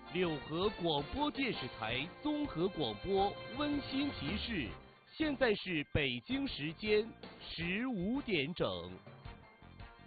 六合广播电视台综合广播温馨提示：现在是北京时间15点整。